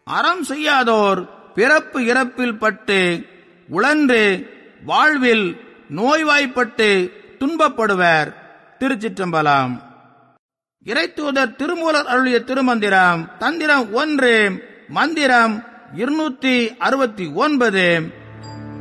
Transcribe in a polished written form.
அறம் செய்யாதோர் பிறப்பு இறப்பில் பட்டு உழன்று வாழ்வில் நோய்வாய்ப்பட்டு துன்பப்படுவர். திருச்சிற்றம்பலம். இறைத்தூதர் திருமூலர் அருளிய திருமந்திரம். தந்திரம் 1, மந்திரம் 269.